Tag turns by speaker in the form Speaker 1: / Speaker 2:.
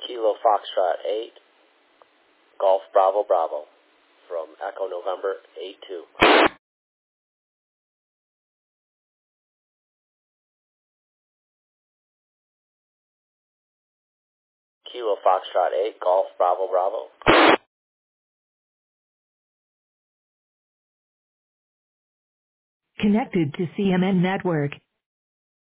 Speaker 1: Kilo Foxtrot 8, Golf Bravo Bravo, from Echo November 8-2. Kilo Foxtrot 8, Golf Bravo Bravo.
Speaker 2: Connected to CMN Network.